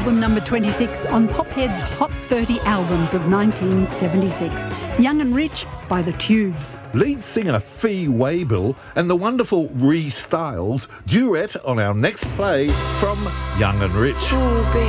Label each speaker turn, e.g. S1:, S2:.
S1: album number 26 on Pophead's Hot 30 albums of 1976. Young and Rich by The Tubes.
S2: Lead singer Fee Waybill and the wonderful Ree Styles duet on our next play from Young and Rich.
S3: Oh, baby.